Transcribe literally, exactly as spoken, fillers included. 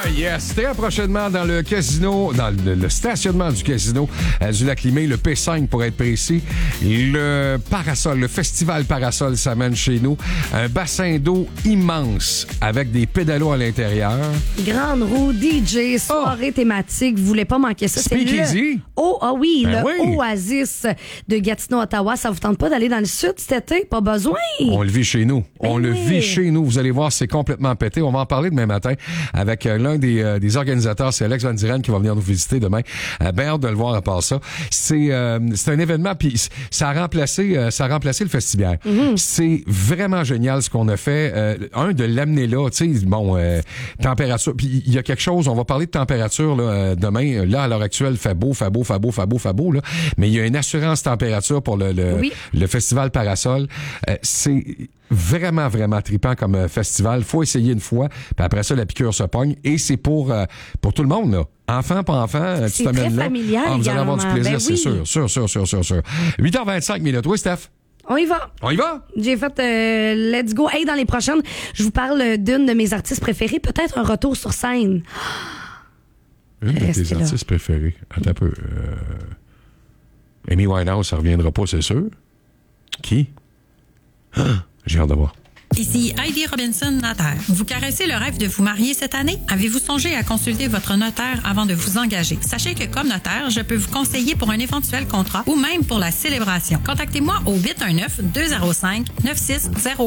yes. Très prochainement dans le casino, dans le, le stationnement du casino euh, du Lac-Limay, le P cinq pour être précis. Le Parasol, le festival Parasol s'amène chez nous. Un bassin d'eau immense avec des pédalos à l'intérieur. Grande roue, D J, soirée oh. thématique. Vous voulez pas manquer ça. Speakeasy. Oh, ah oui, ben le oui. Oasis de Gatineau, Ottawa. Ça vous tente pas d'aller dans le sud cet été? Pas besoin. On le vit chez nous. Ben On oui. le vit chez nous. Vous allez voir, c'est complètement pété. On va en parler demain matin avec euh, l'un des, euh, des organisateurs. C'est Alex Van Dieren qui va venir nous visiter demain. Euh, ben hâte de le voir à part ça. C'est, euh, c'est un événement, puis ça a remplacé, euh, ça a remplacé le Festibiaire. Mm-hmm. C'est vraiment génial ce qu'on a fait. Euh, un, de l'amener là, tu sais, bon, euh, température. Puis il y a quelque chose, on va parler de température là, euh, demain. Là, à l'heure actuelle, fait beau, fait beau, fait beau, fait beau, fait beau. Là. Mais il y a une assurance température pour le, le, oui. le Festival Parasol. Euh, c'est vraiment, vraiment trippant comme euh, festival. Faut essayer une fois, puis après ça, la piqûre se pogne. Et c'est pour, euh, pour tout le monde, là. Enfant, pas enfant, tu c'est t'amènes très là. familial Ah, vous allez avoir du plaisir, ben c'est oui. sûr. Sûr, sûr, sûr, sûr, sûr. huit heures vingt-cinq minutes. Oui, Steph? On y va. On y va? J'ai fait euh, Let's Go. Hey, dans les prochaines, je vous parle d'une de mes artistes préférées. Peut-être un retour sur scène. Une de Restez tes là. artistes préférés. Attends un peu. Euh... Amy Winehouse, ça reviendra pas, c'est sûr. Qui? Ah, j'ai hâte de voir. Ici Heidi Robinson, notaire. Vous caressez le rêve de vous marier cette année? Avez-vous songé à consulter votre notaire avant de vous engager? Sachez que comme notaire, je peux vous conseiller pour un éventuel contrat ou même pour la célébration. Contactez-moi au huit un neuf, deux zéro cinq, neuf six zéro